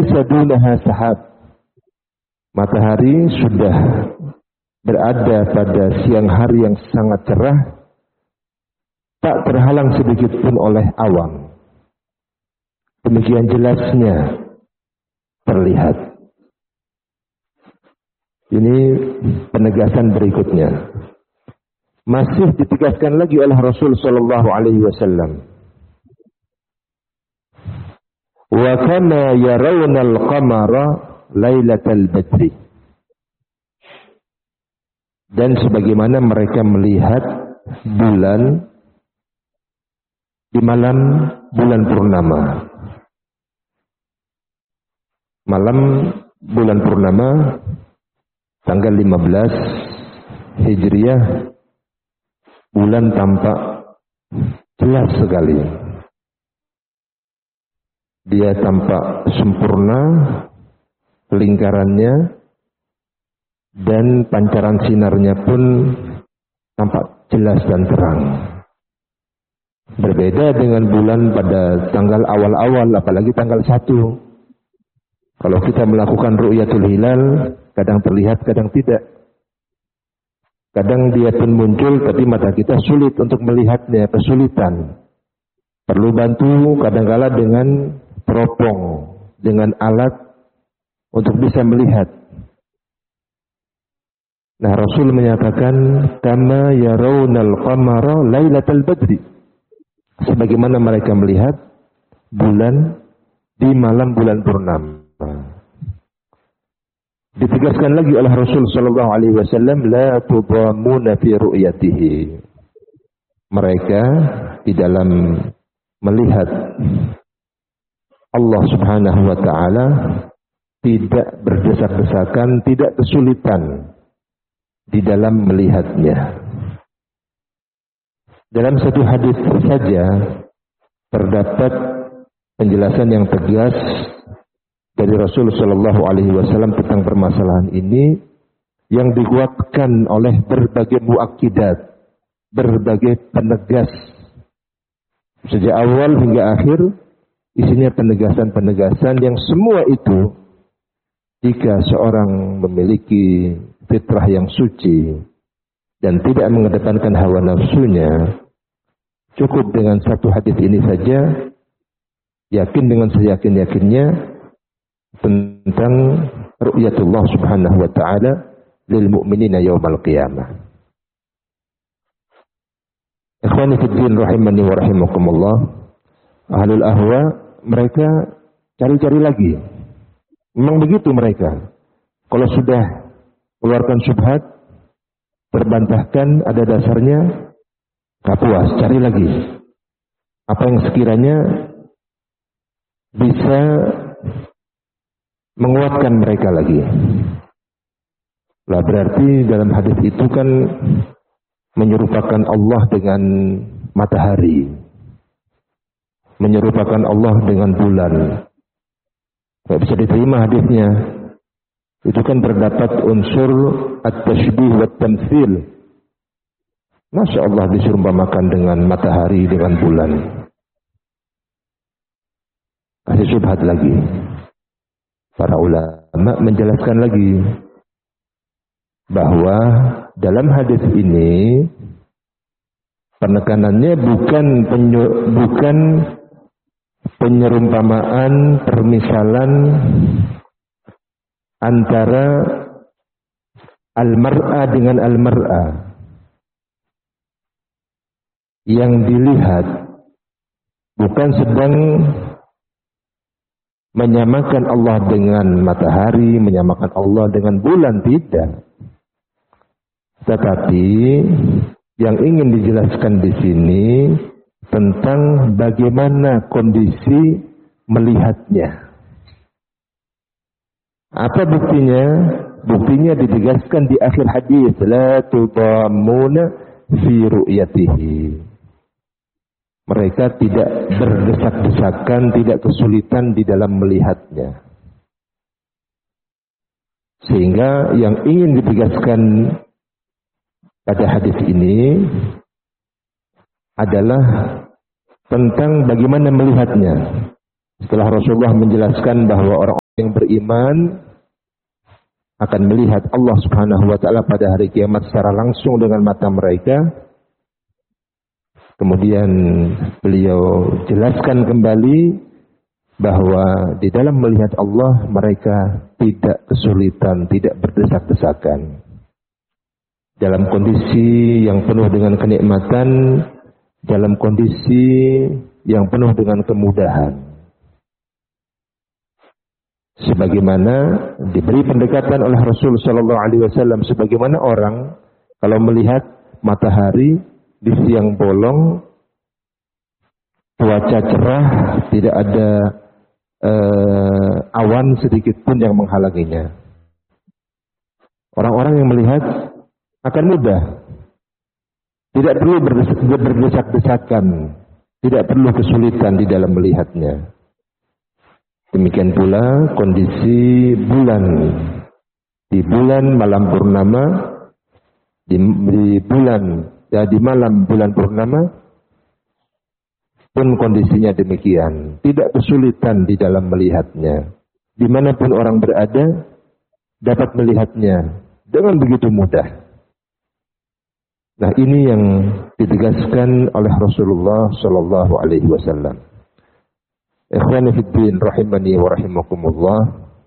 sadunaha sahab. Matahari sudah berada pada siang hari yang sangat cerah, tak terhalang sedikit pun oleh awan. Demikian jelasnya terlihat. Ini penegasan berikutnya. Masih ditegaskan lagi oleh Rasul sallallahu alaihi wasallam. Wa kama yarawnal qamara lailatal badri. Dan sebagaimana mereka melihat bulan di malam bulan purnama. Malam bulan purnama tanggal 15 Hijriah, bulan tampak jelas sekali. Dia tampak sempurna lingkarannya dan pancaran sinarnya pun tampak jelas dan terang. Berbeda dengan bulan pada tanggal awal-awal, apalagi tanggal 1. Kalau kita melakukan ru'yatul hilal, kadang terlihat, kadang tidak. Kadang dia pun muncul, tapi mata kita sulit untuk melihatnya, kesulitan. Perlu bantu kadang-kala dengan teropong, dengan alat untuk bisa melihat. Nah, Rasul menyatakan, kama yarawnal qamara lailatal badri. Sebagaimana mereka melihat bulan di malam bulan purnama. Ditegaskan lagi oleh Rasul sallallahu alaihi wasallam, la tudamuna fi ru'yatihi. Mereka di dalam melihat Allah Subhanahu wa taala tidak berdesak-desakan, tidak kesulitan di dalam melihatnya. Dalam satu hadis saja terdapat penjelasan yang tegas dari Rasul sallallahu alaihi wasallam tentang permasalahan ini yang dikuatkan oleh berbagai muakkidat, berbagai penegas. Sejak awal hingga akhir isinya penegasan-penegasan yang semua itu jika seorang memiliki fitrah yang suci dan tidak mengedepankan hawa nafsunya, cukup dengan satu hadis ini saja, yakin dengan seyakin-yakinnya tentang ru'yatullah subhanahu wa ta'ala lil mu'minina yawmal qiyamah. Ikhwani fi din rahimani wa rahimakumullah. Ahlul ahwa, mereka cari-cari lagi. Memang begitu mereka. Kalau sudah keluarkan syubhat, terbantahkan, ada dasarnya, gak puas, cari lagi. Apa yang sekiranya bisa menguatkan mereka lagi. Lah berarti dalam hadis itu kan menyerupakan Allah dengan matahari, menyerupakan Allah dengan bulan. Gak bisa diterima hadisnya. Itu kan terdapat unsur at-tashbih wa tamtsil. Masya Allah diserumpamakan dengan matahari, dengan bulan. Kasih syubhat lagi. Para ulama menjelaskan lagi bahwa dalam hadis ini penekanannya bukan penyerumpamaan, permisalan antara al-mar'a dengan al-mar'a. Yang dilihat bukan sedang menyamakan Allah dengan matahari, menyamakan Allah dengan bulan, tidak. Tetapi yang ingin dijelaskan di sini tentang bagaimana kondisi melihatnya. Apa buktinya? Buktinya ditegaskan di akhir hadis, la tudammuna fi ru'yatihi. Mereka tidak berdesak-desakan, tidak kesulitan di dalam melihatnya. Sehingga yang ingin ditegaskan pada hadis ini adalah tentang bagaimana melihatnya. Setelah Rasulullah menjelaskan bahwa orang yang beriman akan melihat Allah Subhanahu wa taala pada hari kiamat secara langsung dengan mata mereka. Kemudian beliau jelaskan kembali bahwa di dalam melihat Allah mereka tidak kesulitan, tidak berdesak-desakan. Dalam kondisi yang penuh dengan kenikmatan, dalam kondisi yang penuh dengan kemudahan. Sebagaimana diberi pendekatan oleh Rasul sallallahu alaihi wasallam, sebagaimana orang kalau melihat matahari di siang bolong, cuaca cerah, tidak ada awan sedikit pun yang menghalanginya. Orang-orang yang melihat akan mudah, tidak perlu berdesak-desakan, tidak perlu kesulitan di dalam melihatnya. Demikian pula kondisi bulan. Di bulan malam purnama, di malam bulan purnama pun kondisinya demikian. Tidak kesulitan di dalam melihatnya. Dimanapun orang berada, dapat melihatnya dengan begitu mudah. Nah, ini yang ditegaskan oleh Rasulullah Sallallahu Alaihi Wasallam. Ikhwani fiddin rahimani wa rahimakumullah.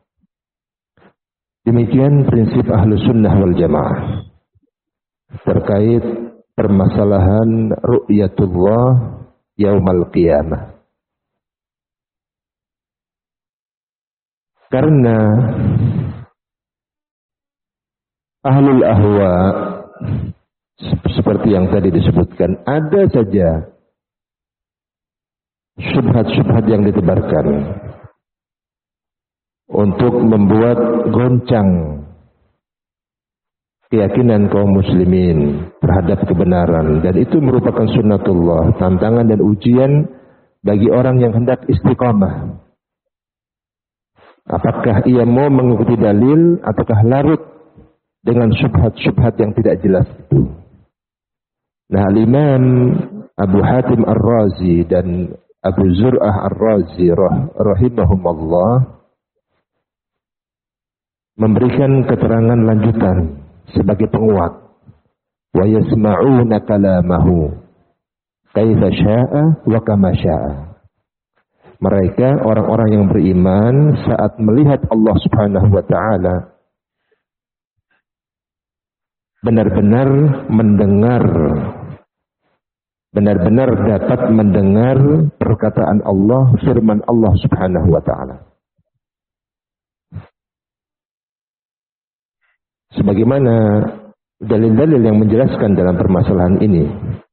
Demikian prinsip ahlu sunnah wal jamaah terkait permasalahan ru'yatullah yaumal qiyamah. Karena ahlul ahwa seperti yang tadi disebutkan, ada saja syubhat-syubhat yang ditebarkan untuk membuat goncang keyakinan kaum muslimin terhadap kebenaran, dan itu merupakan sunnatullah, tantangan dan ujian bagi orang yang hendak istiqamah. Apakah ia mau mengikuti dalil ataukah larut dengan syubhat-syubhat yang tidak jelas itu. Nah, Imam Abu Hatim Ar-Razi dan Abu Zur'ah Ar-Razi rahimahumullah memberikan keterangan lanjutan sebagai penguat. Wa yasma'una kalamahu kaifa sya'a wa kama sya'a. Mereka orang-orang yang beriman saat melihat Allah Subhanahu wa taala benar-benar mendengar, benar-benar dapat mendengar perkataan Allah, firman Allah Subhanahu wa taala. Sebagaimana dalil-dalil yang menjelaskan dalam permasalahan ini.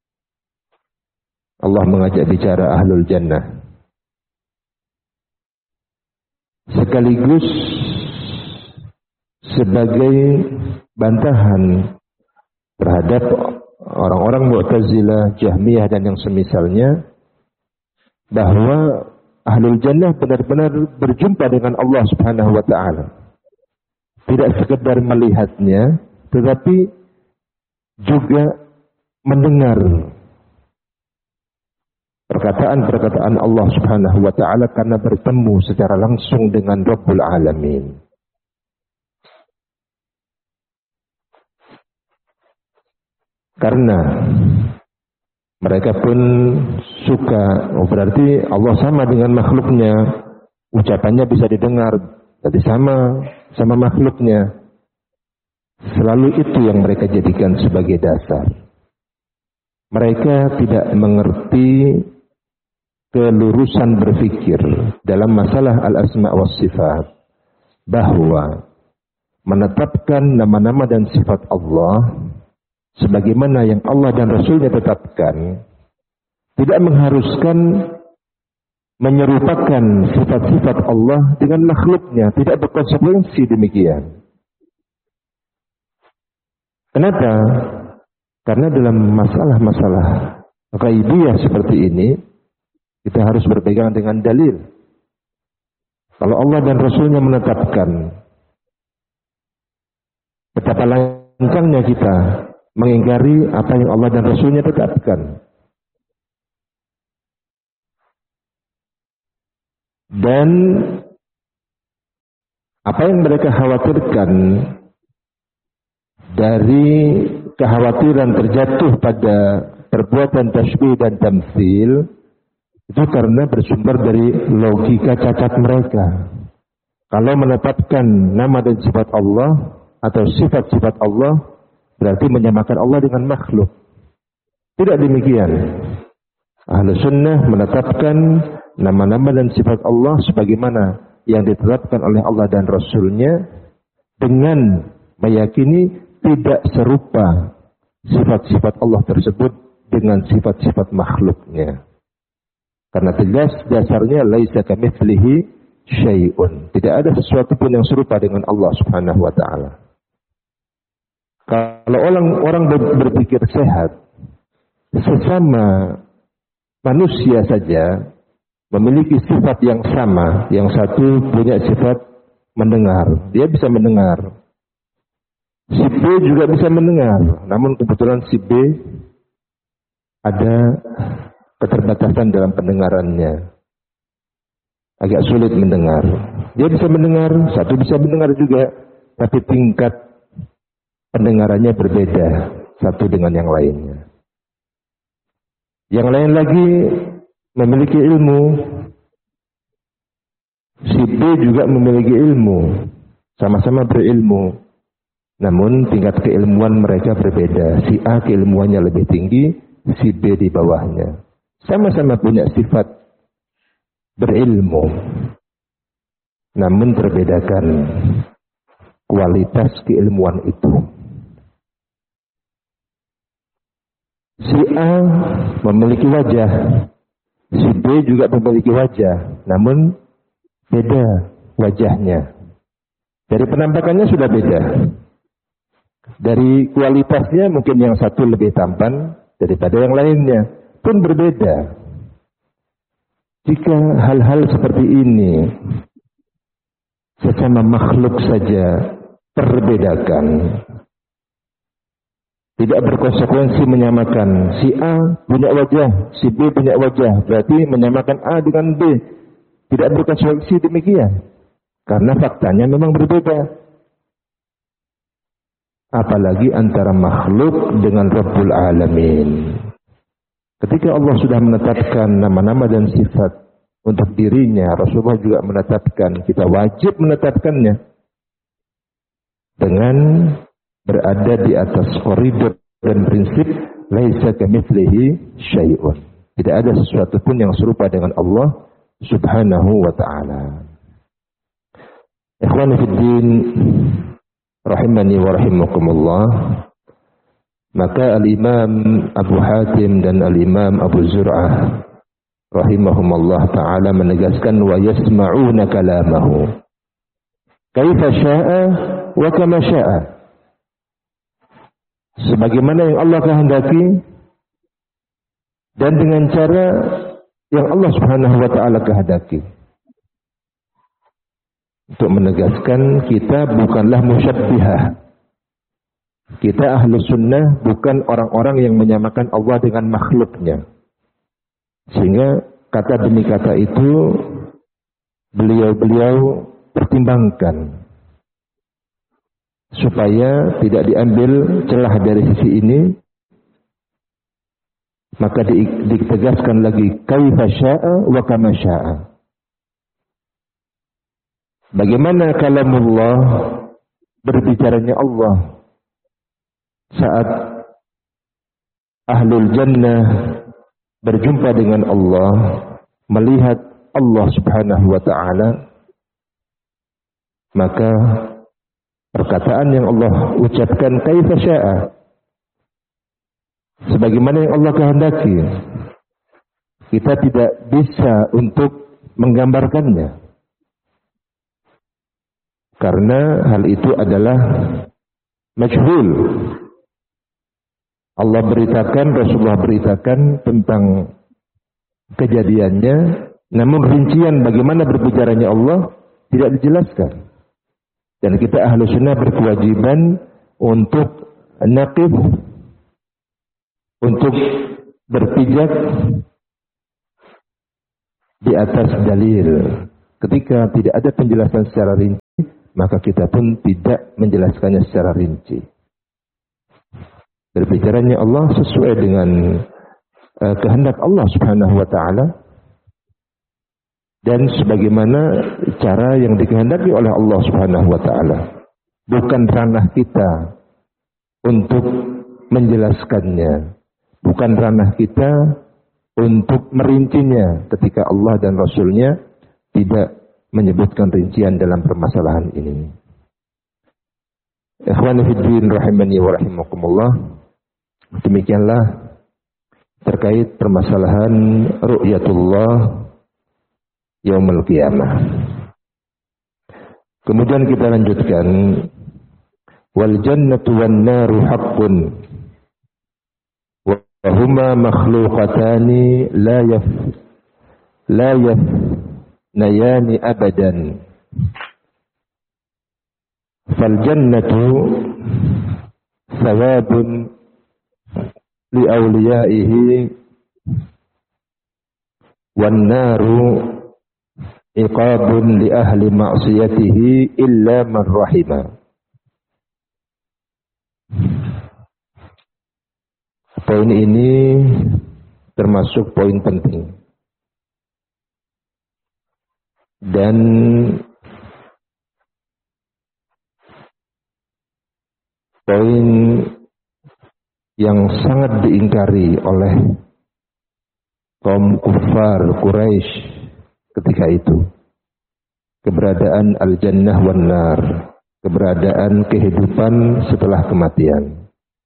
Allah mengajak bicara ahlul jannah. Sekaligus sebagai bantahan terhadap orang-orang Mu'tazilah, Jahmiyah dan yang semisalnya, bahwa ahlul jannah benar-benar berjumpa dengan Allah Subhanahu wa taala. Tidak sekedar melihatnya, tetapi juga mendengar perkataan-perkataan Allah Subhanahu wa taala karena bertemu secara langsung dengan Rabbul Alamin. Karena mereka pun suka, berarti Allah sama dengan makhluknya, ucapannya bisa didengar, jadi sama makhluknya. Selalu itu yang mereka jadikan sebagai dasar. Mereka tidak mengerti kelurusan berfikir dalam masalah al-asma' was sifat, bahwa menetapkan nama-nama dan sifat Allah sebagaimana yang Allah dan Rasulnya tetapkan tidak mengharuskan menyerupakan sifat-sifat Allah dengan makhluknya, tidak berkonsekuensi demikian. Kenapa? Karena dalam masalah-masalah ghaibiyah seperti ini kita harus berpegang dengan dalil. Kalau Allah dan Rasulnya menetapkan, betapa lancangnya kita mengingkari apa yang Allah dan Rasulnya tetapkan. Dan Apa yang mereka khawatirkan dari kekhawatiran terjatuh pada perbuatan tasbih dan tamtsil itu karena bersumber dari logika cacat mereka. Kalau menetapkan nama dan sifat Allah atau sifat-sifat Allah berarti menyamakan Allah dengan makhluk. Tidak demikian. Ahlus sunnah menetapkan nama-nama dan sifat Allah sebagaimana yang ditetapkan oleh Allah dan Rasul-Nya dengan meyakini tidak serupa sifat-sifat Allah tersebut dengan sifat-sifat makhluknya. Karena tegas dasarnya laisa kamitslihi syai'un. Tidak ada sesuatu pun yang serupa dengan Allah Subhanahu wa taala. Kalau orang berpikir sehat, sesama manusia saja memiliki sifat yang sama. Yang satu punya sifat mendengar. Dia bisa mendengar. Si B juga bisa mendengar. Namun kebetulan si B ada keterbatasan dalam pendengarannya. Agak sulit mendengar. Dia bisa mendengar, satu bisa mendengar juga. Tapi tingkat pendengarannya berbeda satu dengan yang lainnya. Yang lain lagi memiliki ilmu. Si B juga memiliki ilmu. Sama-sama berilmu. Namun tingkat keilmuan mereka berbeda. Si A keilmuannya lebih tinggi, si B di bawahnya. Sama-sama punya sifat berilmu. Namun terbedakan kualitas keilmuan itu. Si A memiliki wajah, si B juga memiliki wajah, namun beda wajahnya. Dari penampakannya sudah beda. Dari kualitasnya mungkin yang satu lebih tampan daripada yang lainnya, pun berbeda. Jika hal-hal seperti ini sesama makhluk saja terbedakan, tidak berkonsekuensi menyamakan. Si A punya wajah, si B punya wajah. Berarti menyamakan A dengan B. Tidak berkonsekuensi demikian. Karena faktanya memang berbeda. Apalagi antara makhluk dengan Rabbul Alamin. Ketika Allah sudah menetapkan nama-nama dan sifat untuk dirinya, Rasulullah juga menetapkan. Kita wajib menetapkannya. Dengan berada di atas koridor dan prinsip laisa kamitslihi syai'un. Tidak ada sesuatu pun yang serupa dengan Allah Subhanahu wa taala. Ikhwani fid din, rahimani wa rahimakumullah. Maka al-Imam Abu Hatim dan al-Imam Abu Zur'ah rahimahumullah taala menegaskan wa yasma'una kalamahu kaifa syaa wa kama syaa. Sebagaimana yang Allah kehendaki dan dengan cara yang Allah Subhanahu wa taala kehendaki. Untuk menegaskan kita bukanlah musyabbihah. Kita ahlu sunnah bukan orang-orang yang menyamakan Allah dengan makhluknya. Sehingga kata demi kata itu beliau pertimbangkan. Supaya tidak diambil celah dari sisi ini, maka ditegaskan lagi kaifa syaa wa kama syaa. Bagaimana kalamullah, berbicaranya Allah saat ahlul jannah berjumpa dengan Allah, melihat Allah Subhanahu wa taala, maka perkataan yang Allah ucapkan kaifa syaa, sebagaimana yang Allah kehendaki. Kita tidak bisa untuk menggambarkannya. Karena hal itu adalah majhul. Allah beritakan, Rasulullah beritakan tentang kejadiannya, namun rincian bagaimana berbicaranya Allah tidak dijelaskan. Dan kita ahlu sunnah berkewajiban untuk naqif, untuk berpijak di atas dalil. Ketika tidak ada penjelasan secara rinci, maka kita pun tidak menjelaskannya secara rinci. Berbicaranya Allah sesuai dengan kehendak Allah Subhanahu wa taala dan sebagaimana cara yang dikehendaki oleh Allah Subhanahu wa taala. Bukan ranah kita untuk menjelaskannya, bukan ranah kita untuk merincinya ketika Allah dan Rasul-Nya tidak menyebutkan rincian dalam permasalahan ini. Ikhwani fid din rahimani wa rahimakumullah. Demikianlah terkait permasalahan ru'yatullah yaumul qiyamah. Kemudian kita lanjutkan, wal jannatu wan naru haqqun wa huma makhluqatani la yafnayani abadan. Fal jannatu thawabun li awliyaihi wan naru iqabun li ahli ma'siyatihi illa man rahima. Poin ini termasuk poin penting dan poin yang sangat diingkari oleh kaum kufar Quraisy ketika itu. Keberadaan al-jannah wan nar, keberadaan kehidupan setelah kematian.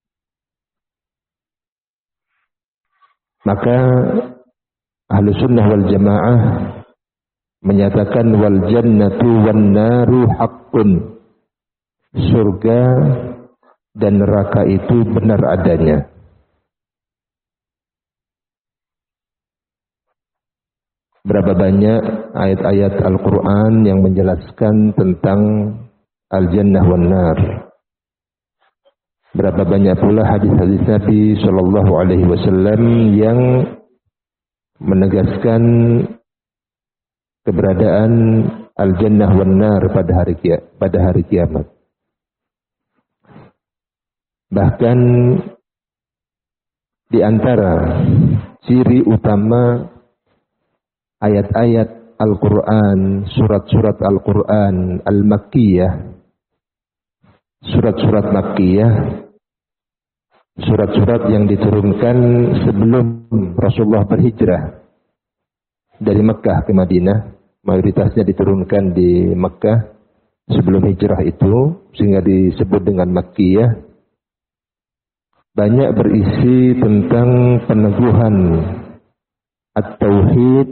Maka Ahlus Sunnah wal Jamaah menyatakan wal jannatu wan naru haqqun. Surga dan neraka itu benar adanya. Berapa banyak ayat-ayat Al-Quran yang menjelaskan tentang al-jannah wan nar. Berapa banyak pula hadis-hadis Nabi Shallallahu Alaihi Wasallam yang menegaskan keberadaan al-jannah wan nar pada hari kiamat. Bahkan di antara ciri utama ayat-ayat Al-Quran, surat-surat Al-Quran Al-Makkiyah, surat-surat Makkiyah, surat-surat yang diturunkan sebelum Rasulullah berhijrah dari Mekkah ke Madinah, mayoritasnya diturunkan di Mekkah sebelum hijrah itu, sehingga disebut dengan Makkiyah. Banyak berisi tentang peneguhan at-tauhid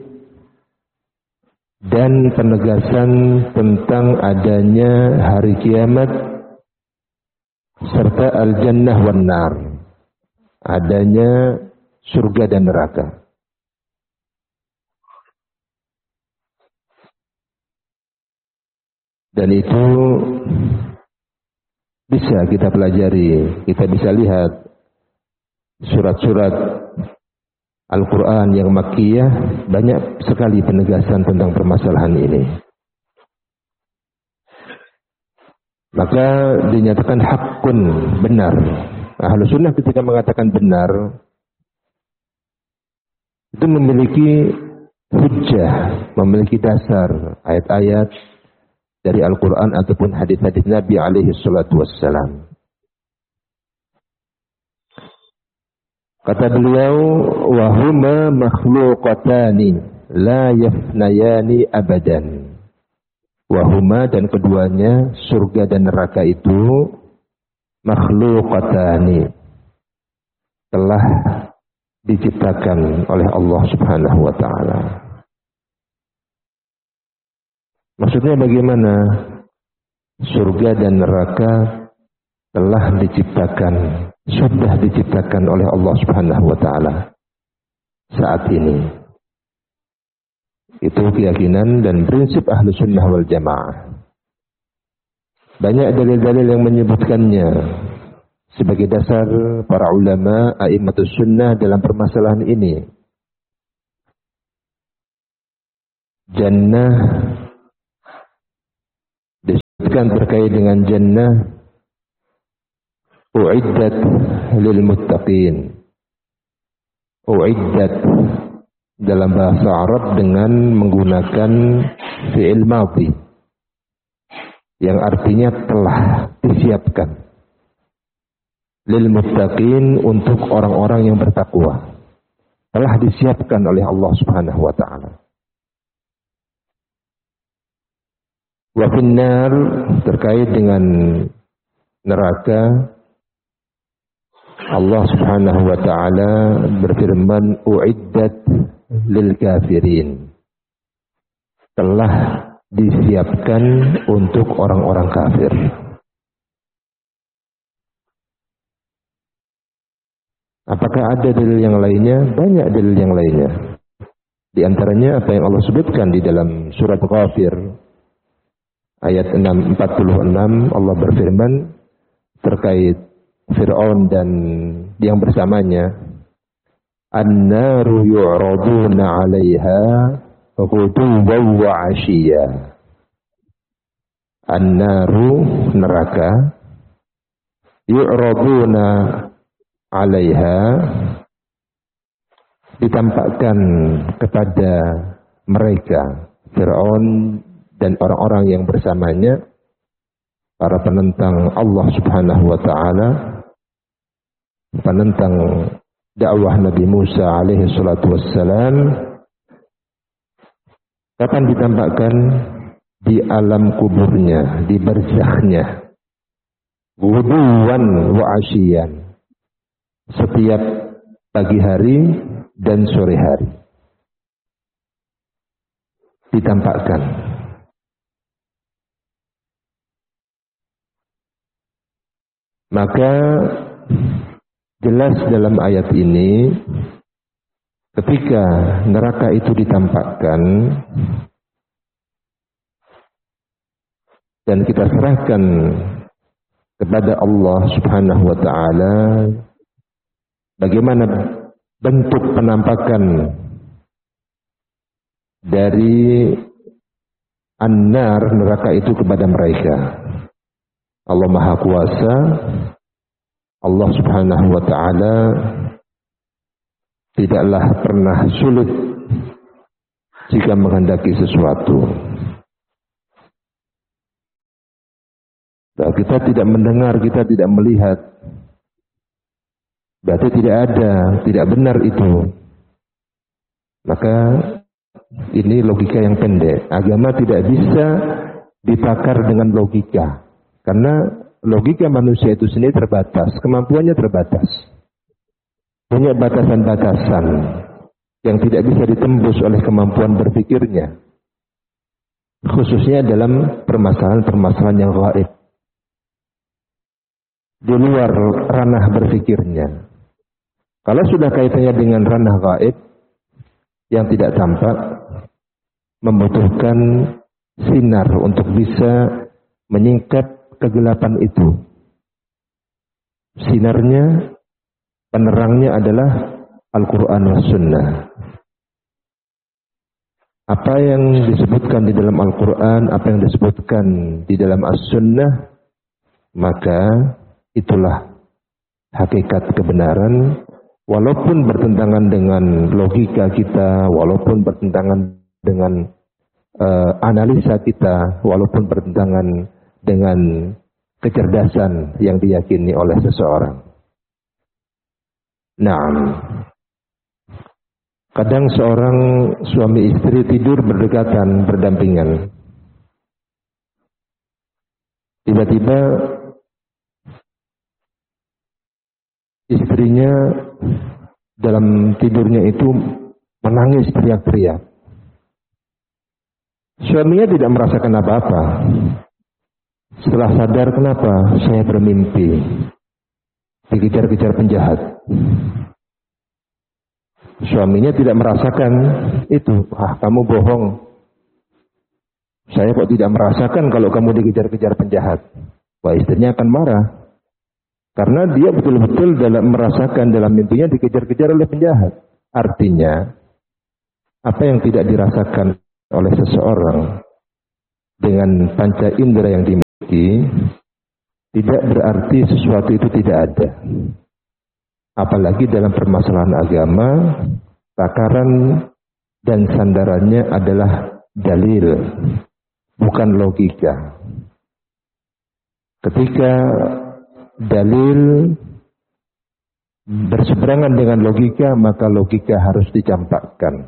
dan penegasan tentang adanya hari kiamat serta al-jannah wan nar, adanya surga dan neraka. Dan itu bisa kita pelajari, kita bisa lihat surat-surat Al-Quran yang Makkiyah, banyak sekali penegasan tentang permasalahan ini. Maka dinyatakan hakun, benar. Ahlus Sunnah ketika mengatakan benar, itu memiliki hujjah, memiliki dasar ayat-ayat dari Al-Quran ataupun hadis-hadis Nabi alaihi salatu wassalam. Kata beliau, wahuma makhluqatani la yafnayani abadan. Wahuma, dan keduanya, surga dan neraka itu, makhluqatani, telah diciptakan oleh Allah Subhanahu wa taala. Maksudnya bagaimana? Surga dan neraka telah diciptakan, sudah diciptakan oleh Allah Subhanahu wa taala saat ini. Itu keyakinan dan prinsip Ahlus Sunnah wal Jamaah. Banyak dalil-dalil yang menyebutkannya sebagai dasar para ulama a'immatus sunnah dalam permasalahan ini. Jannah disebutkan terkait dengan jannah, u'iddat lil muttaqin. U'iddat dalam bahasa Arab dengan menggunakan fi'il madhi yang artinya telah disiapkan. Lil muttaqin, untuk orang-orang yang bertakwa. Telah disiapkan oleh Allah Subhanahu wa taala. Wa finnar, terkait dengan neraka, Allah Subhanahu wa taala berfirman, u'iddat lil kafirin. Telah disiapkan untuk orang-orang kafir. Apakah ada dalil yang lainnya? Banyak dalil yang lainnya. Di antaranya apa yang Allah sebutkan di dalam surat Ghafir ayat 46, Allah berfirman terkait Fir'aun dan yang bersamanya, An-naru yu'raduna 'alaiha ghuduwwan wa 'ashiyya. An-naru, neraka, yu'raduna 'alaiha, ditampakkan kepada mereka, Fir'aun dan orang-orang yang bersamanya, para penentang Allah Subhanahu wa taala, penentang dakwah Nabi Musa alaihi salatu wassalam. Kapan ditampakkan? Di alam kuburnya, di barzakhnya. Ghuduwan wa asyian, setiap pagi hari dan sore hari ditampakkan. Maka jelas dalam ayat ini, ketika neraka itu ditampakkan dan kita serahkan kepada Allah Subhanahu wa taala bagaimana bentuk penampakan dari an-nar, neraka itu kepada mereka. Allah Maha Kuasa, Allah Subhanahu wa taala tidaklah pernah sulit jika menghendaki sesuatu. Kita tidak mendengar, kita tidak melihat, berarti tidak ada, tidak benar itu. Maka ini logika yang pendek. Agama tidak bisa ditakar dengan logika, karena logika manusia itu sendiri terbatas, kemampuannya terbatas, punya batasan-batasan yang tidak bisa ditembus oleh kemampuan berpikirnya, khususnya dalam permasalahan-permasalahan yang gaib, di luar ranah berpikirnya. Kalau sudah kaitannya dengan ranah gaib yang tidak tampak, membutuhkan sinar untuk bisa menyingkap kegelapan itu. Sinarnya, penerangnya adalah Al-Quran was Sunnah. Apa yang disebutkan di dalam Al-Quran, apa yang disebutkan di dalam As-Sunnah, maka itulah hakikat kebenaran, walaupun bertentangan dengan logika kita, walaupun bertentangan dengan analisa kita, walaupun bertentangan dengan kecerdasan yang diyakini oleh seseorang. Naam. Kadang seorang suami istri tidur berdekatan, berdampingan. Tiba-tiba istrinya dalam tidurnya itu menangis teriak-teriak. Suaminya tidak merasakan apa-apa. Setelah sadar, kenapa? Saya bermimpi dikejar-kejar penjahat. Suaminya tidak merasakan itu. Kamu bohong. Saya kok tidak merasakan kalau kamu dikejar-kejar penjahat. Wah, istrinya akan marah. Karena dia betul-betul merasakan dalam mimpinya dikejar-kejar oleh penjahat. Artinya, apa yang tidak dirasakan oleh seseorang dengan panca indera yang dimiliki, tidak berarti sesuatu itu tidak ada. Apalagi dalam permasalahan agama, takaran dan sandarannya adalah dalil, bukan logika. Ketika dalil berseberangan dengan logika, maka logika harus dicampakkan.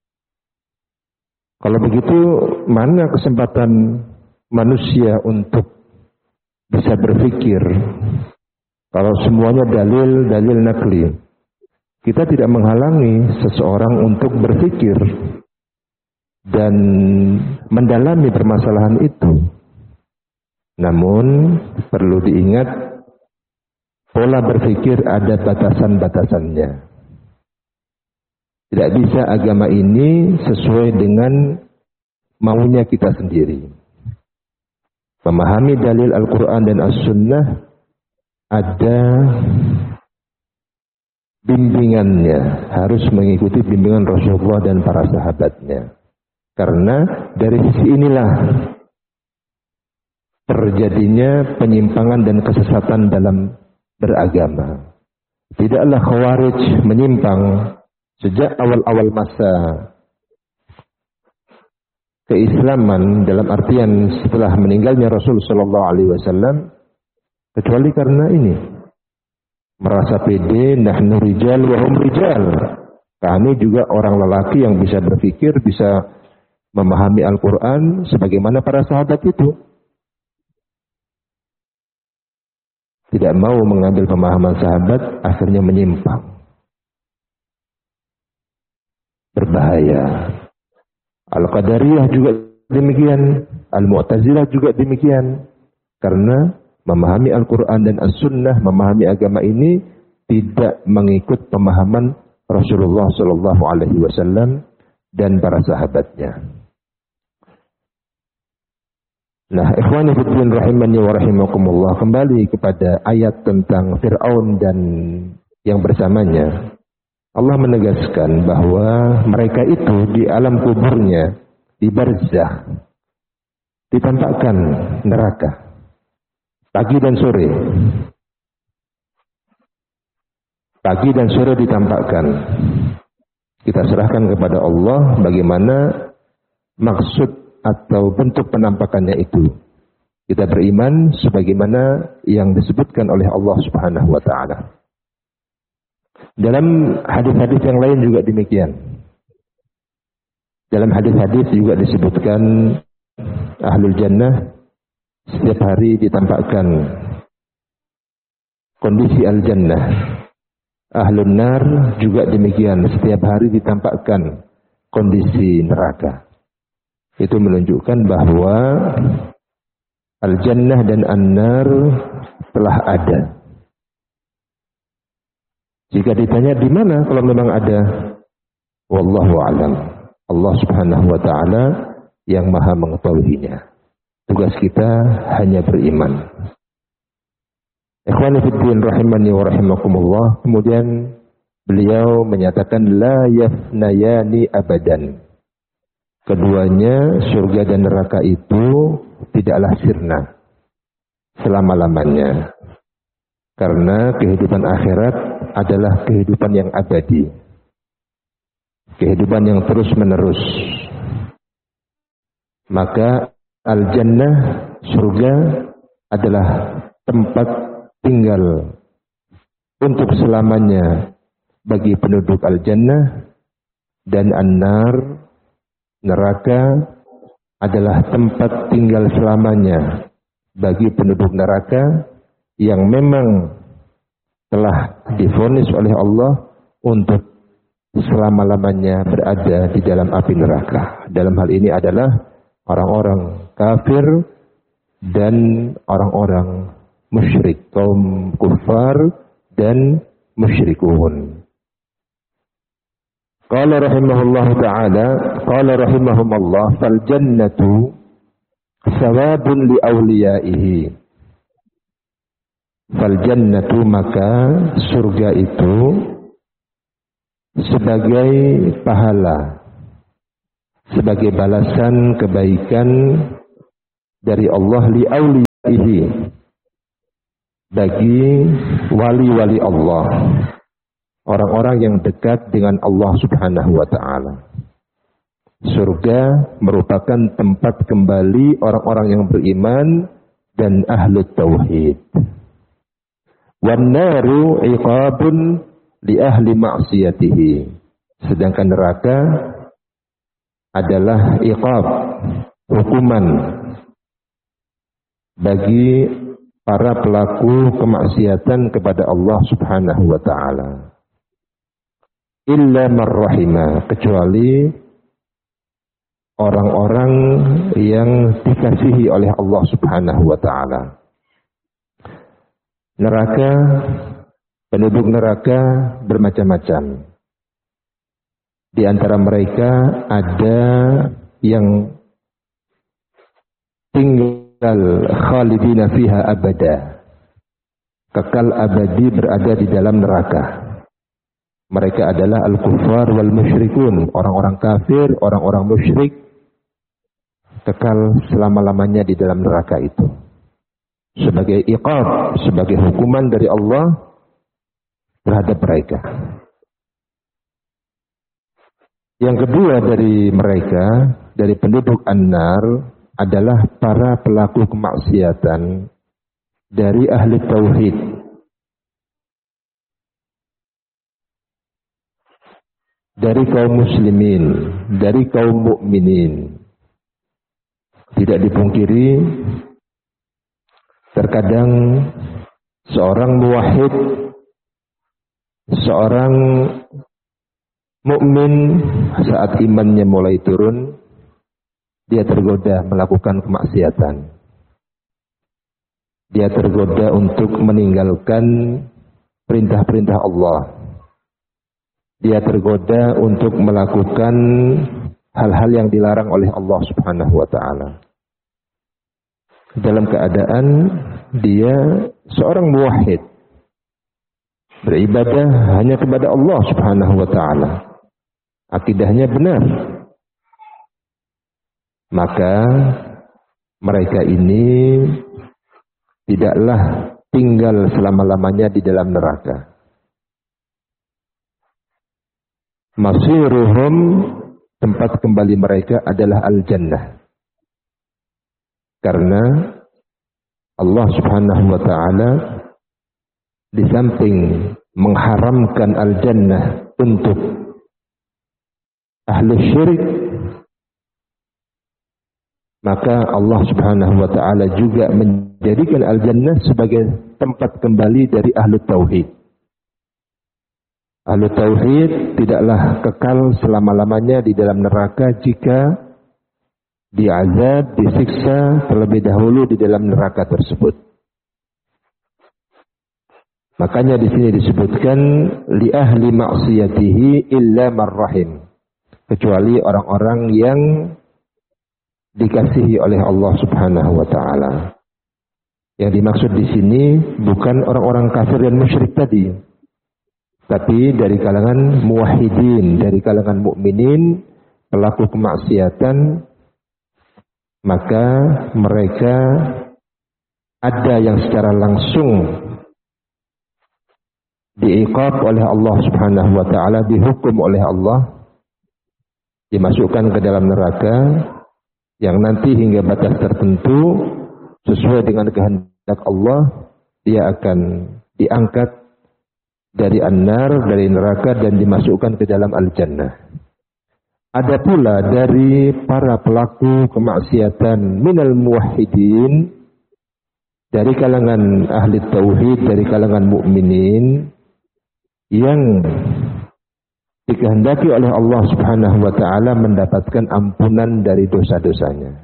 Kalau begitu, mana kesempatan manusia untuk bisa berpikir? Kalau semuanya dalil nakli, kita tidak menghalangi seseorang untuk berpikir dan mendalami permasalahan itu. Namun perlu diingat, pola berpikir ada batasan-batasannya. Tidak bisa agama ini sesuai dengan maunya kita sendiri. Memahami dalil Al-Quran dan As-Sunnah ada bimbingannya, harus mengikuti bimbingan Rasulullah dan para sahabatnya. Karena dari sisi inilah terjadinya penyimpangan dan kesesatan dalam beragama. Tidaklah Khawarij menyimpang sejak awal-awal masa keislaman, dalam artian setelah meninggalnya Rasul sallallahu alaihi wasallam, kecuali karena ini, merasa pede, nahnu rijal wa hum rijal. Kami juga orang lelaki yang bisa berpikir, bisa memahami Al-Quran sebagaimana para sahabat itu. Tidak mau mengambil pemahaman sahabat, akhirnya menyimpang. Berbahaya. Al-Qadariyah juga demikian, Al-Mu'tazilah juga demikian. Karena memahami Al-Quran dan As-Sunnah, memahami agama ini tidak mengikut pemahaman Rasulullah sallallahu alaihi wasallam dan para sahabatnya. Nah, ikhwani fiddin rahimani wa rahimakumullah, kembali kepada ayat tentang Fir'aun dan yang bersamanya. Allah menegaskan bahwa mereka itu di alam kuburnya, di barzah, ditampakkan neraka pagi dan sore. Pagi dan sore ditampakkan. Kita serahkan kepada Allah bagaimana maksud atau bentuk penampakannya itu. Kita beriman sebagaimana yang disebutkan oleh Allah Subhanahu wa taala. Dalam hadis-hadis yang lain juga demikian. Dalam hadis-hadis juga disebutkan ahlul jannah setiap hari ditampakkan kondisi al-jannah. Ahlun nar juga demikian, setiap hari ditampakkan kondisi neraka. Itu menunjukkan bahwa al-jannah dan an-nar telah ada. Jika ditanya di mana kalau memang ada, wallahu a'lam. Allah Subhanahu wa taala yang Maha mengetahuinya. Tugas kita hanya beriman. Ikhwani fiddin rahimani wa rahimakumullah. Kemudian beliau menyatakan la yafnayani abadan. Keduanya, surga dan neraka itu tidaklah sirna selama-lamanya. Karena kehidupan akhirat adalah kehidupan yang abadi. Kehidupan yang terus-menerus. Maka al-jannah, surga adalah tempat tinggal untuk selamanya bagi penduduk al-jannah, dan an-nar, neraka adalah tempat tinggal selamanya bagi penduduk neraka yang memang telah divonis oleh Allah untuk selama-lamanya berada di dalam api neraka. Dalam hal ini adalah orang-orang kafir dan orang-orang musyrik, kaum kufar dan musyrikun. Qala rahimahullah ta'ala, qala rahimahumullah, fal jannatu sawabun li awliyaihi. Fal jannatu, maka surga itu sebagai pahala, sebagai balasan kebaikan dari Allah li awliyaihi, bagi wali-wali Allah, orang-orang yang dekat dengan Allah Subhanahu wa taala. Surga merupakan tempat kembali orang-orang yang beriman dan ahlu tauhid. Wan naru iqabun li ahli ma'siyatihi. Sedangkan neraka adalah iqab, hukuman bagi para pelaku kemaksiatan kepada Allah Subhanahu wa taala. Illa man rahima, kecuali orang-orang yang dikasihi oleh Allah Subhanahu wa taala. Neraka, penduduk neraka bermacam-macam. Di antara mereka ada yang tinggal khalidina fiha abada, kekal abadi berada di dalam neraka. Mereka adalah al-kuffar wal musyrikun, orang-orang kafir, orang-orang musyrik, kekal selama-lamanya di dalam neraka itu. Sebagai iqab, sebagai hukuman dari Allah terhadap mereka. Yang kedua dari mereka, dari penduduk An-Nar, adalah para pelaku kemaksiatan dari ahli tauhid. Dari kaum muslimin, dari kaum mukminin. Tidak dipungkiri, terkadang seorang muwahhid, seorang mukmin saat imannya mulai turun, dia tergoda melakukan kemaksiatan. Dia tergoda untuk meninggalkan perintah-perintah Allah. Dia tergoda untuk melakukan hal-hal yang dilarang oleh Allah Subhanahu wa taala. Dalam keadaan dia seorang muwahhid, beribadah hanya kepada Allah Subhanahu wa taala. Akidahnya benar. Maka mereka ini tidaklah tinggal selama-lamanya di dalam neraka. Masiruhum, tempat kembali mereka adalah al-jannah. Karena Allah Subhanahu wa taala di samping mengharamkan al-jannah untuk ahli syirik, maka Allah Subhanahu wa taala juga menjadikan al-jannah sebagai tempat kembali dari ahli tauhid. Ahli tauhid tidaklah kekal selama-lamanya di dalam neraka jika diazab, disiksa terlebih dahulu di dalam neraka tersebut. Makanya di sini disebutkan li ahli ma'siyatihi illa marrahim, kecuali orang-orang yang dikasihi oleh Allah Subhanahu wa taala. Yang dimaksud di sini bukan orang-orang kafir dan musyrik tadi, tapi dari kalangan muwahhidin, dari kalangan mukminin, pelaku kemaksiatan, maka mereka ada yang secara langsung diiqab oleh Allah Subhanahu wa taala, dihukum oleh Allah, dimasukkan ke dalam neraka yang nanti hingga batas tertentu sesuai dengan kehendak Allah dia akan diangkat dari an-nar, dari neraka, dan dimasukkan ke dalam al-jannah. Ada pula dari para pelaku kemaksiatan minal muwahhidin, dari kalangan ahli tauhid, dari kalangan mukminin, yang dikehendaki oleh Allah Subhanahu wa taala mendapatkan ampunan dari dosa-dosanya.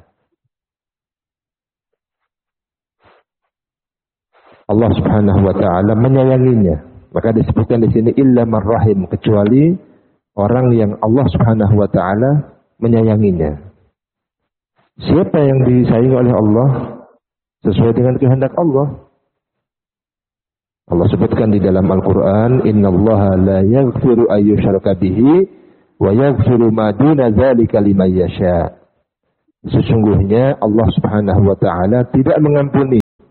Allah Subhanahu wa taala menyayanginya. Maka disebutkan di sini illa marrahim, kecuali orang yang Allah Subhanahu wa taala menyayanginya. Siapa yang disayangi oleh Allah sesuai dengan kehendak Allah? Allah sebutkan di dalam Al-Qur'an, innallaha la yaghfiru ayyushraka bihi wa yaghfiru ma duna dzalika liman yasha. Sesungguhnya Allah Subhanahu wa taala tidak mengampuni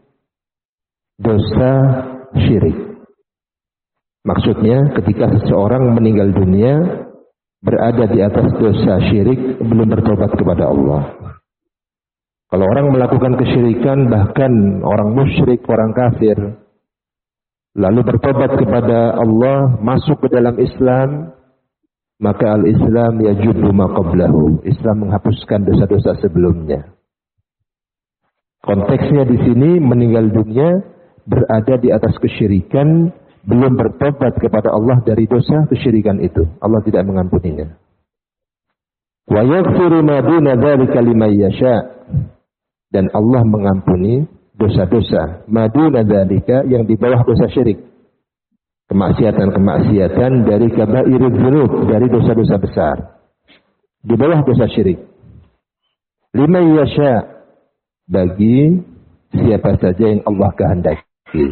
dosa syirik. Maksudnya ketika seseorang meninggal dunia berada di atas dosa syirik, belum bertobat kepada Allah. Kalau orang melakukan kesyirikan, bahkan orang musyrik, orang kafir, lalu bertobat kepada Allah, masuk ke dalam Islam, maka al-Islam yajubbu ma qablahu. Islam menghapuskan dosa-dosa sebelumnya. Konteksnya di sini meninggal dunia berada di atas kesyirikan, belum bertobat kepada Allah dari dosa kesyirikan itu. Allah tidak mengampuninya. Wa yaghfiru ma duna dzalika liman yasha. Dan Allah mengampuni dosa-dosa ma duna dzalika, yang di bawah dosa syirik. Kemaksiatan-kemaksiatan dari kabairudz dzunub, dari dosa-dosa besar. Di bawah dosa syirik. Liman yasha, bagi siapa saja yang Allah kehendaki.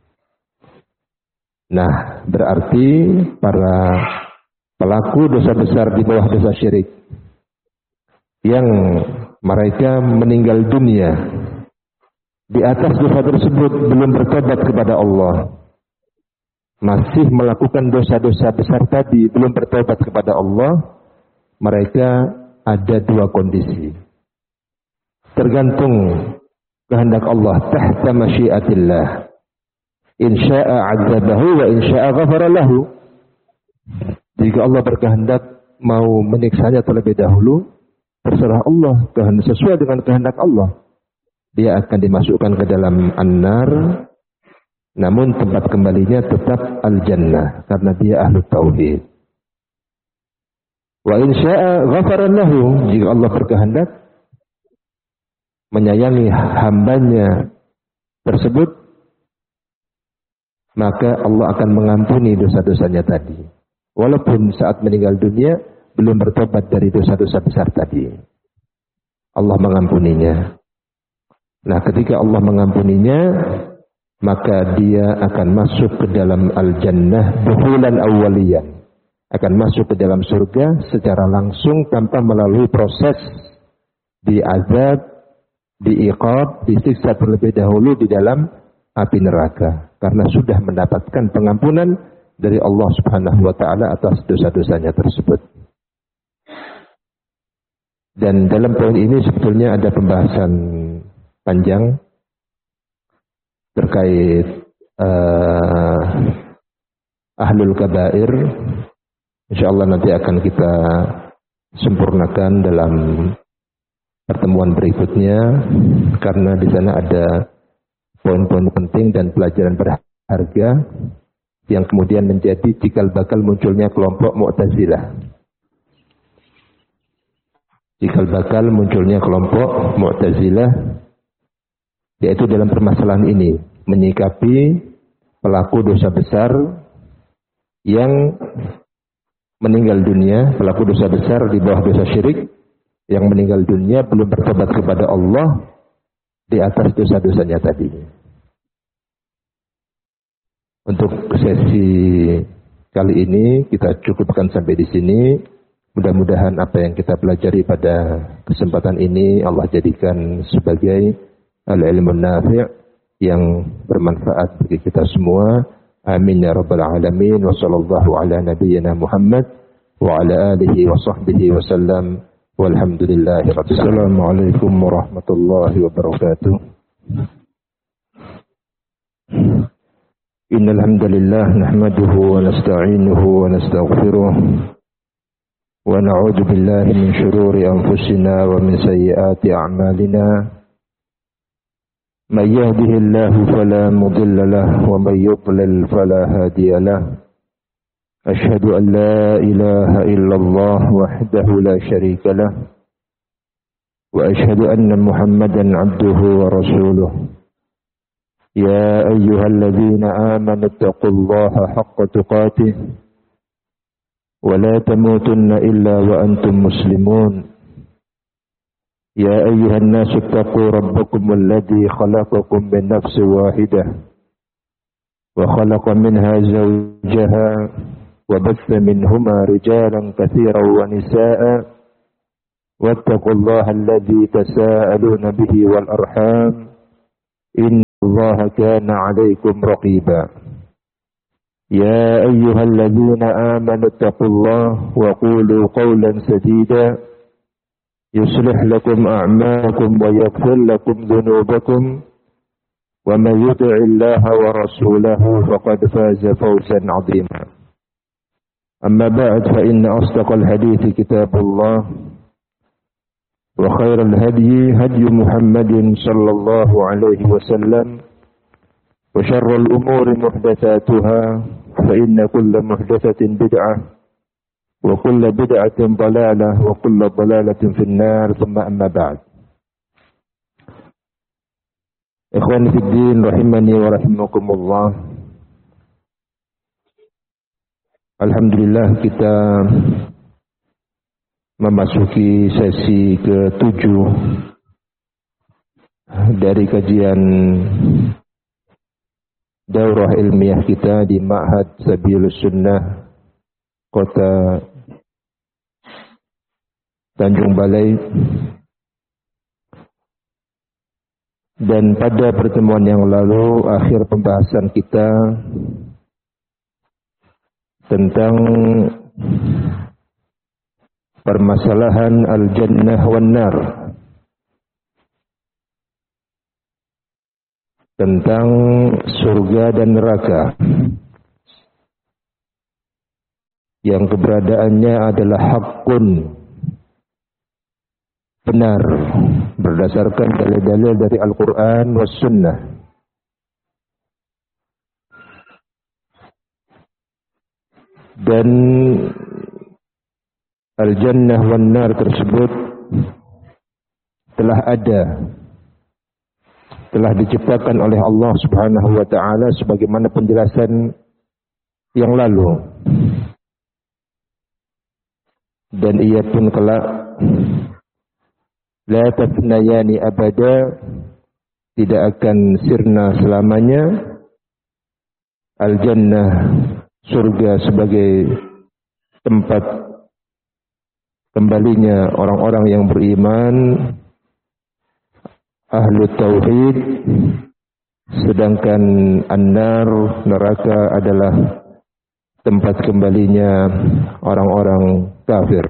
Nah, berarti para pelaku dosa besar di bawah dosa syirik yang mereka meninggal dunia di atas dosa tersebut, belum bertobat kepada Allah, masih melakukan dosa-dosa besar tadi, belum bertobat kepada Allah, mereka ada dua kondisi. Tergantung kehendak Allah, tahta masyiatillah. Insya'a 'adzabahu wa insya'a ghafara lahu. Jika Allah berkehendak mau meniksanya terlebih dahulu, terserah Allah, sesuai dengan kehendak Allah. Dia akan dimasukkan ke dalam an-nar, namun tempat kembalinya tetap al-jannah karena dia ahlu tauhid. Wa insya'a ghafara lahu, jika Allah berkehendak menyayangi hambanya tersebut, maka Allah akan mengampuni dosa-dosanya tadi. Walaupun saat meninggal dunia belum bertobat dari dosa-dosa besar tadi, Allah mengampuninya. Nah, ketika Allah mengampuninya, maka dia akan masuk ke dalam al-jannah dukhulan awwaliyan. Akan masuk ke dalam surga secara langsung tanpa melalui proses diazab, diiqab, disiksa terlebih dahulu di dalam api neraka, karena sudah mendapatkan pengampunan dari Allah Subhanahu wa taala atas dosa-dosanya tersebut. Dan dalam poin ini sebetulnya ada pembahasan panjang terkait ahlul kabair. Insyaallah nanti akan kita sempurnakan dalam pertemuan berikutnya, karena di sana ada poin-poin penting dan pelajaran berharga yang kemudian menjadi cikal bakal munculnya kelompok Mu'tazilah. Cikal bakal munculnya kelompok Mu'tazilah, yaitu dalam permasalahan ini, menyikapi pelaku dosa besar yang meninggal dunia, pelaku dosa besar di bawah dosa syirik, yang meninggal dunia belum bertobat kepada Allah di atas dosa-dosanya tadi. Untuk sesi kali ini kita cukupkan sampai di sini. Mudah-mudahan apa yang kita pelajari pada kesempatan ini Allah jadikan sebagai al-ilmun nafi' yang bermanfaat bagi kita semua. Amin ya rabbal alamin. Wa sallallahu ala nabiyyina Muhammad wa ala alihi wa sahbihi wa sallam. Walhamdulillahi rabbil alamin. Assalamualaikum warahmatullahi wabarakatuh. Innal hamdalillah nahmaduhu wa nasta'inuhu wa nastaghfiruh wa na'udzu billahi min shururi anfusina wa min sayyiati a'malina. May yahdihillahu fala mudilla lahu wa may yudlil fala hadiya lahu. أشهد أن لا إله إلا الله وحده لا شريك له وأشهد أن محمدا عبده ورسوله يا أيها الذين آمنوا اتقوا الله حق تقاته ولا تموتن إلا وأنتم مسلمون يا أيها الناس اتقوا ربكم الذي خلقكم من نفس واحدة وخلق منها زوجها وبث منهما رجالا كثيرا ونساء واتقوا الله الذي تساءلون به والأرحام إن الله كان عليكم رقيبا يا أيها الذين آمنوا اتقوا الله وقولوا قولا سديدا يصلح لكم أعمالكم ويغفر لكم ذنوبكم ومن يطع الله ورسوله فقد فاز فوزا عظيما أما بعد فإن أصدق الحديث كتاب الله وخير الهدي هدي محمد صلى الله عليه وسلم وشر الأمور محدثاتها فإن كل محدثة بدعة وكل بدعة ضلالة وكل ضلالة في النار ثم أما بعد إخواني في الدين rahimani wa rahimakumullah. Alhamdulillah kita memasuki sesi ke-7 dari kajian daurah ilmiah kita di Ma'had Sabilus Sunnah Kota Tanjung Balai. Dan pada pertemuan yang lalu akhir pembahasan kita tentang permasalahan al-jannah wan nar, tentang surga dan neraka yang keberadaannya adalah hakun, benar berdasarkan dalil-dalil dari Al-Quran was Sunnah. Dan al-jannah wan nar tersebut telah ada, telah diciptakan oleh Allah Subhanahu wa taala sebagaimana penjelasan yang lalu. Dan ia pun kelak la tafnayani abada, tidak akan sirna selamanya. Al-jannah, surga, sebagai tempat kembalinya orang-orang yang beriman, ahlu tauhid, sedangkan an-nar, neraka, adalah tempat kembalinya orang-orang kafir.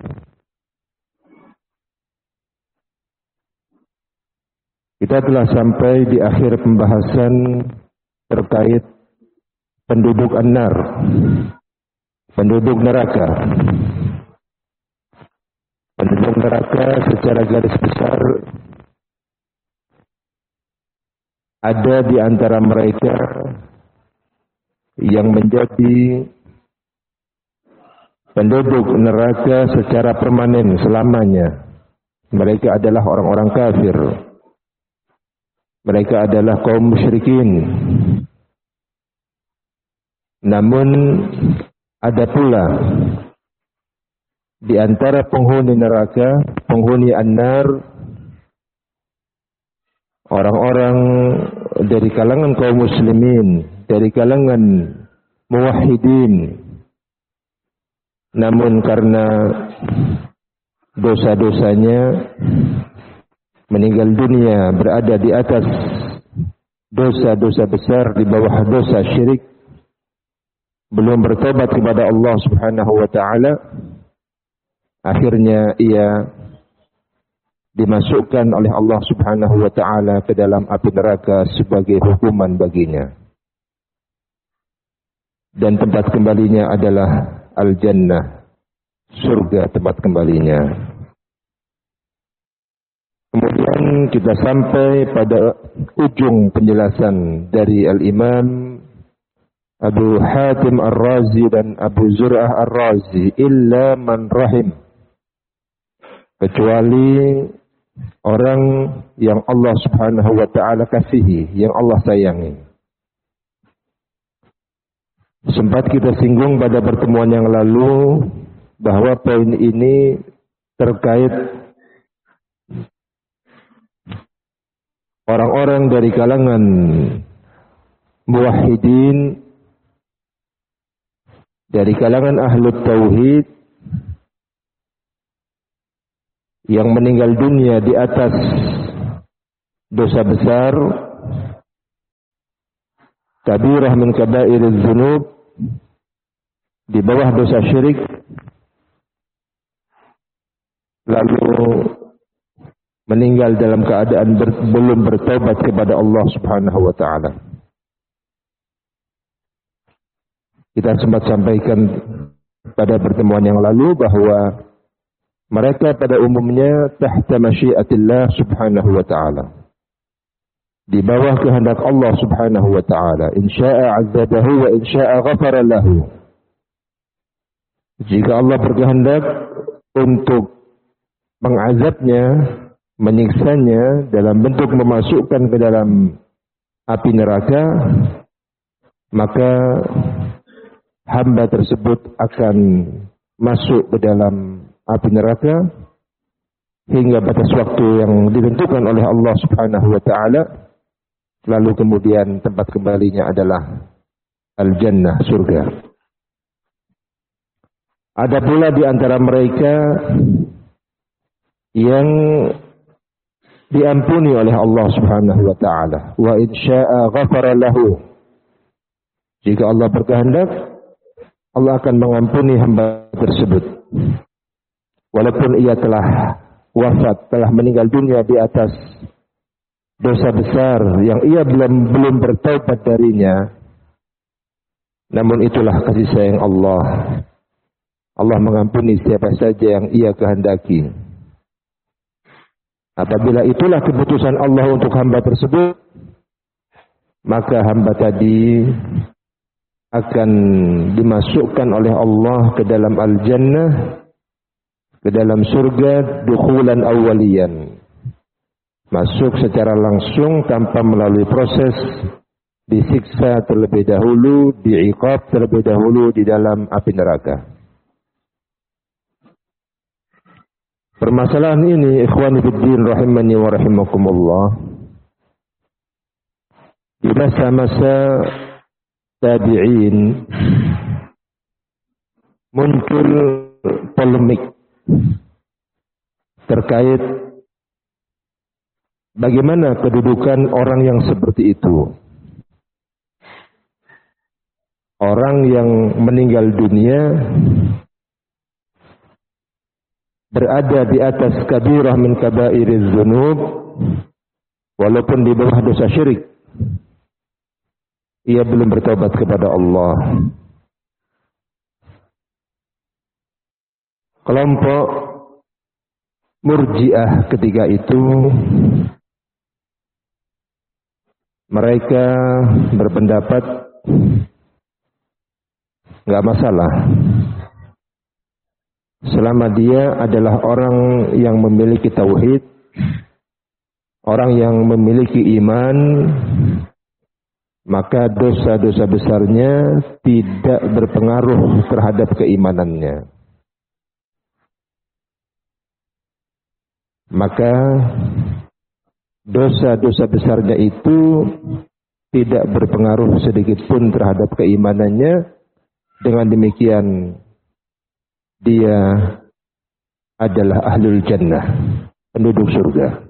Kita telah sampai di akhir pembahasan terkait penduduk an-nar, penduduk neraka. Penduduk neraka secara garis besar ada di antara mereka yang menjadi penduduk neraka secara permanen selamanya. Mereka adalah orang-orang kafir. Mereka adalah kaum musyrikin. Namun ada pula di antara penghuni neraka, penghuni an-nar, orang-orang dari kalangan kaum muslimin, dari kalangan muwahhidin. Namun karena dosa-dosanya meninggal dunia berada di atas dosa-dosa besar, di bawah dosa syirik, belum bertobat kepada Allah Subhanahu wa taala, akhirnya ia dimasukkan oleh Allah Subhanahu wa taala ke dalam api neraka sebagai hukuman baginya. Dan tempat kembalinya adalah al-jannah, surga tempat kembalinya. Kemudian kita sampai pada ujung penjelasan dari Al-Imam Abu Hatim Ar-Razi dan Abu Zur'ah Ar-Razi, illa man rahim, kecuali orang yang Allah Subhanahu wa taala kasihi, yang Allah sayangi. Sempat kita singgung pada pertemuan yang lalu bahwa poin ini terkait orang-orang dari kalangan muwahhidin, dari kalangan ahlu tauhid yang meninggal dunia di atas dosa besar, kabirah min kabairiz dzunub, di bawah dosa syirik, lalu meninggal dalam keadaan belum bertaubat kepada Allah Subhanahu wa taala. Kita sempat sampaikan pada pertemuan yang lalu bahwa mereka pada umumnya tahta masyiatillah Subhanahu wa taala, di bawah kehendak Allah Subhanahu wa taala. Insya'a 'adzabahu wa insya'a ghafara lahu. Jika Allah berkehendak untuk mengazabnya, menyiksanya dalam bentuk memasukkan ke dalam api neraka, maka hamba tersebut akan masuk ke dalam api neraka hingga batas waktu yang ditentukan oleh Allah Subhanahu wa taala, lalu kemudian tempat kembalinya adalah al-jannah, surga. Ada pula di antara mereka yang diampuni oleh Allah Subhanahu wa taala. Wa in syaa'a ghafara lahu. Jika Allah berkehendak, Allah akan mengampuni hamba tersebut. Walaupun ia telah wafat, telah meninggal dunia di atas dosa besar yang ia belum bertaubat darinya. Namun itulah kasih sayang Allah. Allah mengampuni siapa saja yang ia kehendaki. Apabila itulah keputusan Allah untuk hamba tersebut, maka hamba tadi akan dimasukkan oleh Allah ke dalam al-jannah, ke dalam surga, dukhulan awwaliyan. Masuk secara langsung tanpa melalui proses, disiksa terlebih dahulu, diiqab terlebih dahulu di dalam api neraka. Permasalahan ini, ikhwani fiddin rahimani wa rahimakumullah, di masa-masa tabi'in muncul polemik terkait bagaimana kedudukan orang yang seperti itu. Orang yang meninggal dunia berada di atas kabirah min kabairiz dzunub, walaupun di bawah dosa syirik, ia belum bertobat kepada Allah. Kelompok Murji'ah ketika itu, mereka berpendapat enggak masalah selama dia adalah orang yang memiliki tauhid, orang yang memiliki iman, maka dosa-dosa besarnya tidak berpengaruh terhadap keimanannya. Maka dosa-dosa besarnya itu tidak berpengaruh sedikit pun terhadap keimanannya. Dengan demikian dia adalah ahlul jannah, penduduk surga.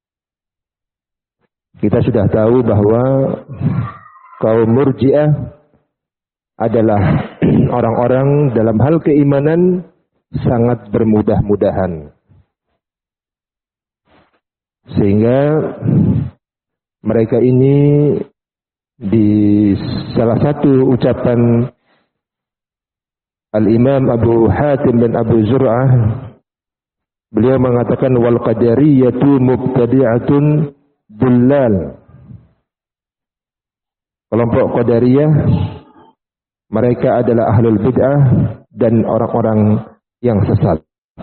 Kita sudah tahu bahwa kaum Murji'ah adalah orang-orang dalam hal keimanan sangat bermudah-mudahan. Sehingga mereka ini di salah satu ucapan Al-Imam Abu Hatim dan Abu Zur'ah, beliau mengatakan wal qadariyatu mubtadi'atun dullal. Kelompok Qadariyah mereka adalah ahlul bid'ah dan orang-orang yang sesat.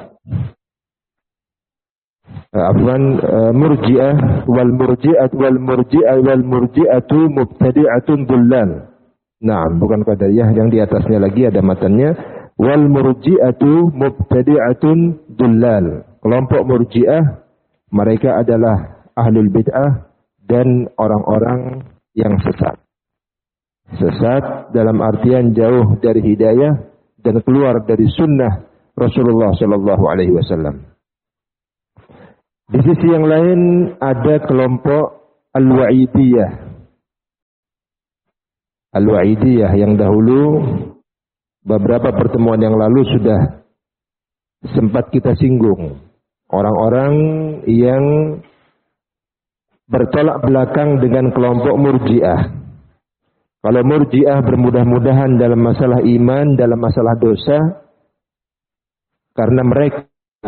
Murji'ah wal murji'atu mubtadi'atun dullal. Nah, bukan Qadariyah, yang di atasnya lagi ada matanya wal murji'atu mubtadi'atun dullal. Kelompok Murji'ah mereka adalah ahlul bid'ah dan orang-orang yang sesat. Sesat dalam artian jauh dari hidayah dan keluar dari sunnah Rasulullah sallallahu alaihi wasallam. Di sisi yang lain ada kelompok Al-Wa'idiyah. Al-Wa'idiyah yang dahulu beberapa pertemuan yang lalu sudah sempat kita singgung. Orang-orang yang bertolak belakang dengan kelompok Murji'ah. Kalau Murji'ah bermudah-mudahan dalam masalah iman, dalam masalah dosa, karena mereka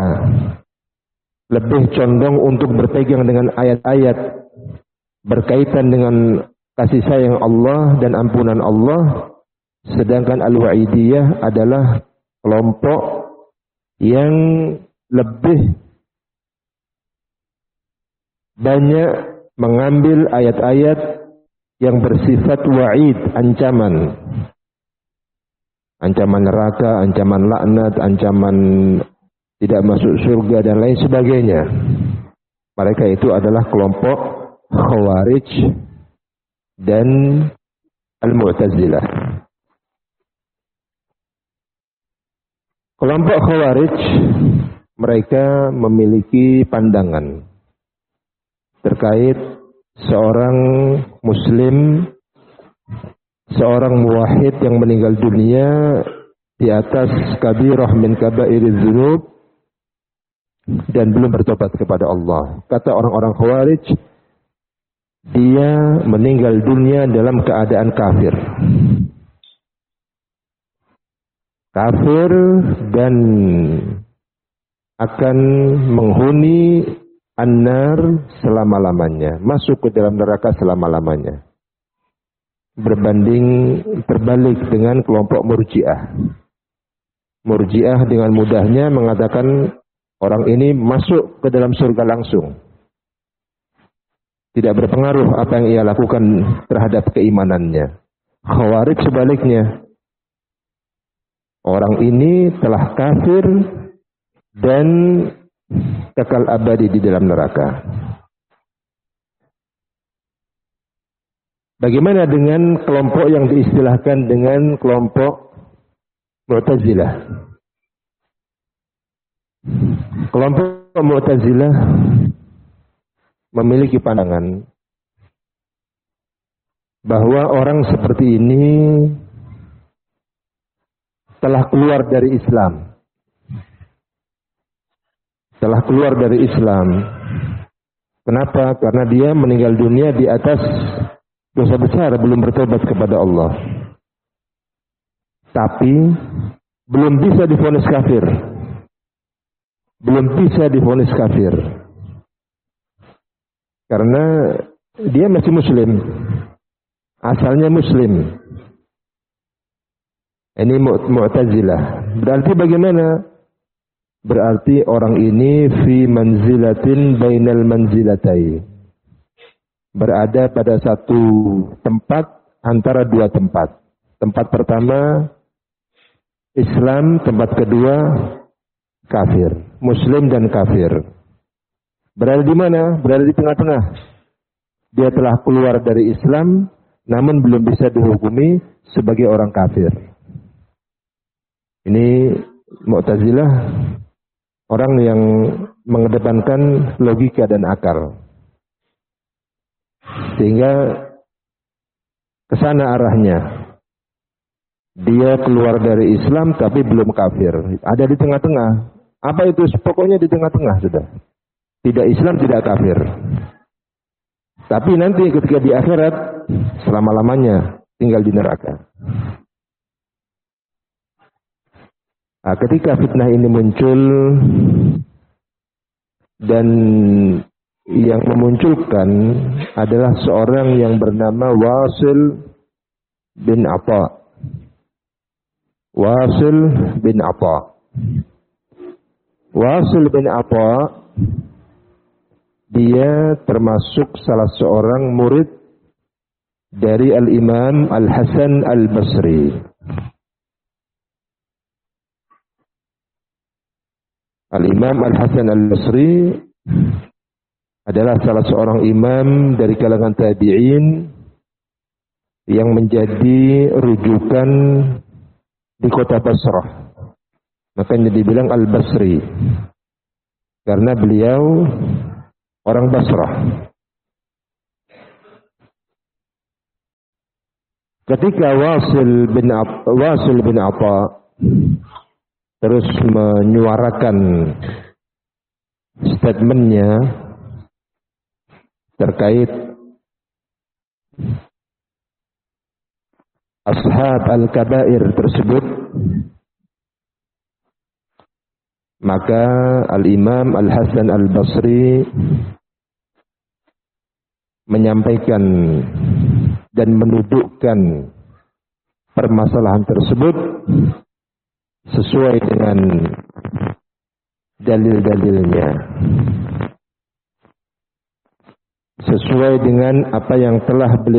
lebih condong untuk berpegang dengan ayat-ayat berkaitan dengan kasih sayang Allah dan ampunan Allah, sedangkan Al-Wa'idiyah adalah kelompok yang lebih banyak mengambil ayat-ayat yang bersifat wa'id, ancaman. Ancaman neraka, ancaman laknat, ancaman tidak masuk surga dan lain sebagainya. Mereka itu adalah kelompok Khawarij dan Al-Mu'tazilah. Kelompok Khawarij mereka memiliki pandangan terkait seorang muslim, seorang muwahhid yang meninggal dunia di atas kabirah min kaba'iriz dzunub dan belum bertobat kepada Allah. Kata orang-orang Khawarij, dia meninggal dunia dalam keadaan kafir. Kafir dan akan menghuni an-nar selama-lamanya, masuk ke dalam neraka selama-lamanya. Berbanding terbalik dengan kelompok Murji'ah. Murji'ah dengan mudahnya mengatakan orang ini masuk ke dalam surga langsung. Tidak berpengaruh apa yang ia lakukan terhadap keimanannya. Khawarij sebaliknya. Orang ini telah kafir dan kekal abadi di dalam neraka. Bagaimana dengan kelompok yang diistilahkan dengan kelompok Mu'tazilah? Kelompok Mu'tazilah memiliki pandangan bahwa orang seperti ini telah keluar dari Islam. Telah keluar dari Islam. Kenapa? Karena dia meninggal dunia di atas dosa besar, belum bertobat kepada Allah. Tapi belum bisa divonis kafir. Belum bisa divonis kafir. Karena dia masih muslim. Asalnya muslim. Ini Mu'tazilah. Berarti bagaimana? Berarti orang ini fi manzilatin bainal manzilatai. Berada pada satu tempat antara dua tempat. Tempat pertama Islam, tempat kedua kafir. Muslim dan kafir. Berada di mana? Berada di tengah-tengah. Dia telah keluar dari Islam, namun belum bisa dihukumi sebagai orang kafir. Ini Mu'tazilah, orang yang mengedepankan logika dan akal. Sehingga ke sana arahnya. Dia keluar dari Islam tapi belum kafir. Ada di tengah-tengah. Apa itu? Pokoknya di tengah-tengah sudah. Tidak Islam, tidak kafir. Tapi nanti ketika di akhirat, selama-lamanya tinggal di neraka. Nah, ketika fitnah ini muncul dan yang memunculkan adalah seorang yang bernama Wasil bin Atha. Wasil bin Atha. Wasil bin Atha, dia termasuk salah seorang murid dari Al-Imam Al-Hasan Al-Basri. Al-Imam Al-Hasan Al-Basri adalah salah seorang imam dari kalangan tabi'in yang menjadi rujukan di kota Basrah. Makanya dibilang Al-Basri. Karena beliau orang Basrah. Ketika Wasil bin Atha terus menyuarakan statementnya terkait ashab al-kabair tersebut, maka Al-Imam Al-Hasan Al-Basri menyampaikan dan mendudukkan permasalahan tersebut sesuai dengan dalil-dalilnya, sesuai dengan apa yang telah beliau